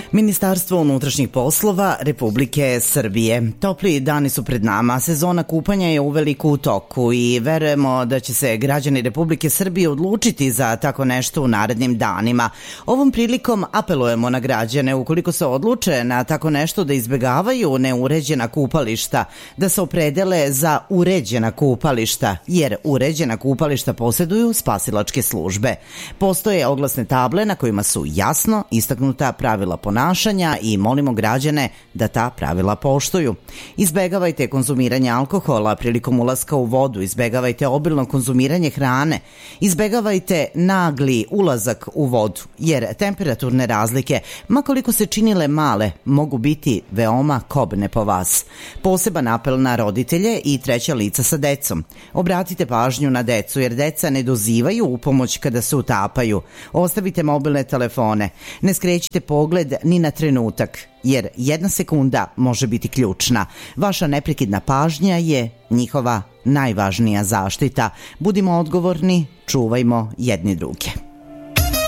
Ministarstvo unutrašnjih poslova Republike Srbije. Topli dani su pred nama, sezona kupanja je uveliko u toku i verujemo da će se građani Republike Srbije odlučiti za tako nešto u narednim danima. Ovom prilikom apelujemo na građane ukoliko se odluče na tako nešto da izbegavaju neuređena kupališta, da se opredele za uređena kupališta, jer uređena kupališta posjeduju spasilačke službe. Postoje oglasne table na kojima su jasno istaknuta pravila ponašanja i molimo građane da ta pravila poštuju. Izbegavajte konzumiranje alkohola prilikom ulaska u vodu, izbegavajte obilno konzumiranje hrane, izbegavajte nagli ulazak u vodu, jer temperaturne razlike, makoliko se činile male, mogu biti veoma kobne po vas. Poseban apel na roditelje i treća lica sa decom. Obratite pažnju na decu, jer deca ne dozivaju upomoć kada se utapaju. Ostavite mobilne telefone. Ne skrećite pogled ni na trenutak, jer 1 sekunda može biti ključna. Vaša neprekidna pažnja je njihova najvažnija zaštita. Budimo odgovorni, čuvajmo jedni druge.